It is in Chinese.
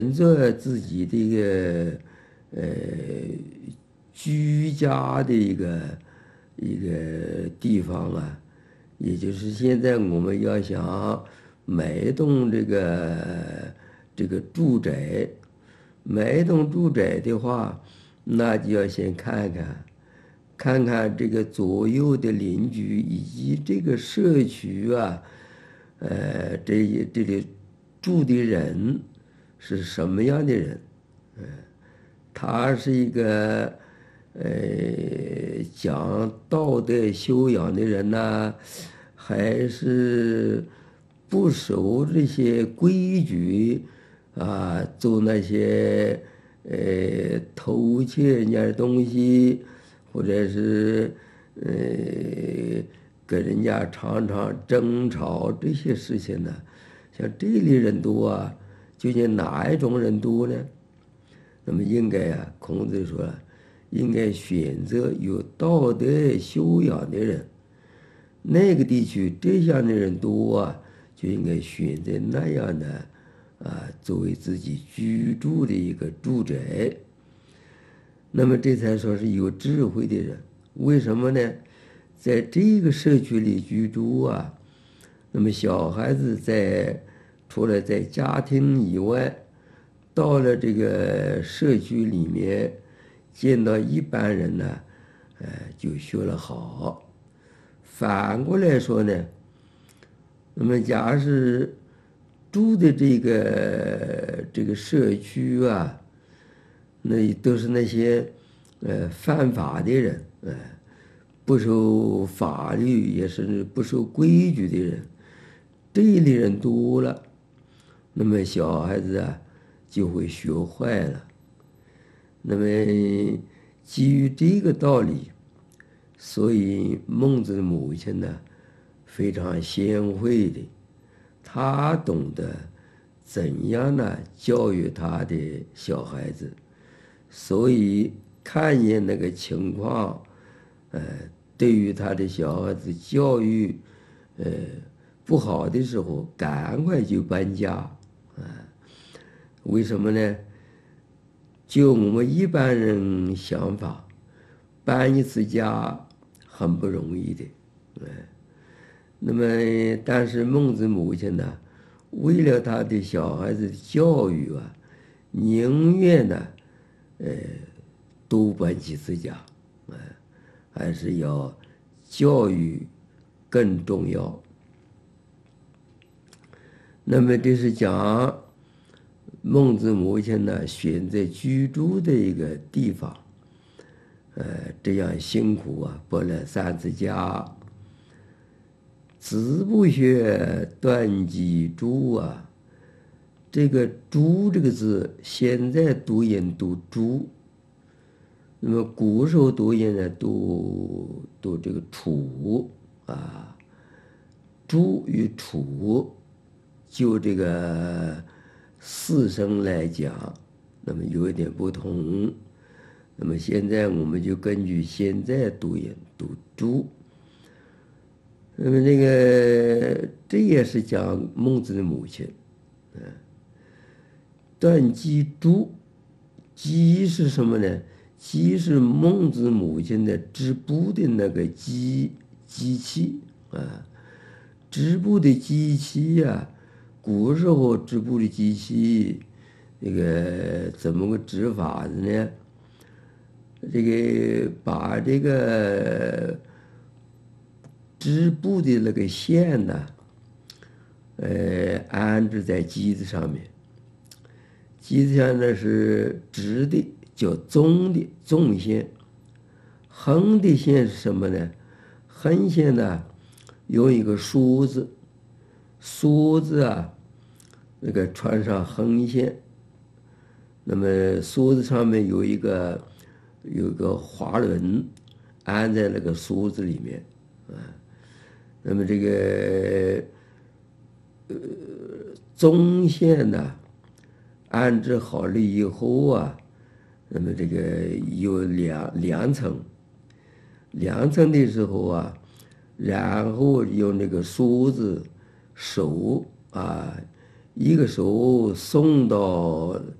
着自己的一个呃居家的一个地方啊，也就是现在我们要想买一栋这个住宅，买一栋住宅的话，那就要先看看这个左右的邻居以及这个社区啊，这里住的人是什么样的人？他是一个讲道德修养的人呢，还是不守这些规矩啊，做那些偷窃人家的东西，或者是跟人家常常争吵这些事情呢？像这类人多啊，究竟哪一种人多呢？那么应该啊，孔子说了，应该选择有道德修养的人。那个地区这样的人多啊，就应该选择那样的作为自己居住的一个住宅。那么这才说是有智慧的人。为什么呢？在这个社区里居住啊，那么小孩子除了在家庭以外，到了这个社区里面，见到一般人呢，就学了好。反过来说呢，那么假使住的这个社区啊，那都是那些犯法的人，不守法律也是不守规矩的人，这一类人多了，那么小孩子啊就会学坏了。那么基于这个道理，所以孟子的母亲呢非常贤惠的，她懂得怎样呢教育她的小孩子，所以看见那个情况，对于他的小孩子教育，不好的时候，赶快就搬家，为什么呢？就我们一般人想法，搬一次家很不容易的，那么但是孟子母亲呢，为了他的小孩子的教育啊，宁愿呢，多搬几次家，还是要教育更重要。那么这是讲孟子母亲呢选择居住的一个地方，这样辛苦啊，拨了3次家。子不学，断机杼啊。这个杼这个字，现在读音读猪，那么古时候读音呢读这个楚啊，猪与楚，就这个四声来讲，那么有一点不同。那么现在我们就根据现在读音读猪。那么这也是讲孟子的母亲，断机杼，机是什么呢？机是孟子母亲的织布的那个机器啊，织布的机器呀，古时候织布的机器，那个怎么个织法子呢？这个把这个织布的那个线呢，安置在机子上面。机子上呢是直的，叫纵线；横的线是什么呢？横线呢用一个梳子，梳子啊，那个穿上横线，那么梳子上面有一个滑轮，安在那个梳子里面，那么这个中线呢安置好了以后啊，那么这个有两层的时候啊，然后用那个梳子手啊一个手送到